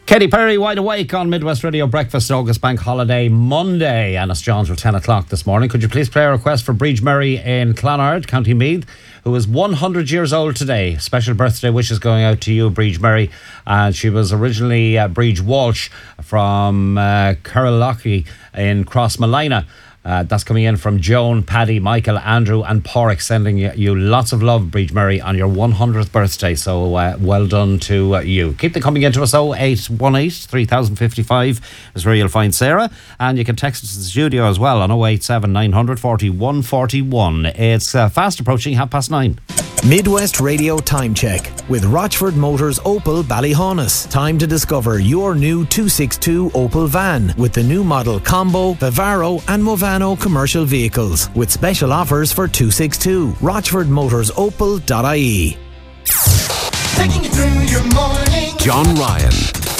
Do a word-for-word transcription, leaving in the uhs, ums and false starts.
Katy Perry, Wide Awake on Midwest Radio Breakfast, August Bank Holiday Monday. Annis Johns for ten o'clock this morning. Could you please play a request for Bríd Murray in Clonard, County Meath, who is one hundred years old today. Special birthday wishes going out to you, Bríd Murray. And she was originally uh, Bríd Walsh from uh, Curralocky in Crossmolina. Uh, that's coming in from Joan, Paddy, Michael, Andrew and Porrick, sending you, you lots of love, Bríd Murray, on your one hundredth birthday. So uh, well done to uh, you. Keep them coming into us. oh eight one eight, three thousand fifty-five is where you'll find Sarah. And you can text us to the studio as well on oh eight seven, nine hundred, forty-one forty-one. It's uh, fast approaching half past nine. Midwest Radio Time Check with Rochford Motors Opel Ballyhonus. Time to discover your new two sixty-two Opel van with the new model Combo, Vivaro and Movano commercial vehicles with special offers for two sixty-two. rochford motors opel dot I E. Taking you through your morning. John Ryan.